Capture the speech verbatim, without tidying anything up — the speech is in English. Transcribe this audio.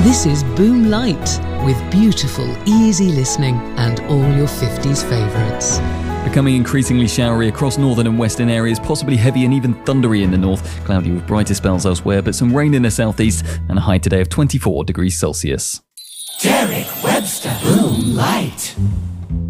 This is Boom Light, with beautiful, easy listening and all your fifties favourites. Becoming increasingly showery across northern and western areas, possibly heavy and even thundery in the north, cloudy with brighter spells elsewhere, but some rain in the southeast, and a high today of twenty-four degrees Celsius. Derek Webster, Boom Light.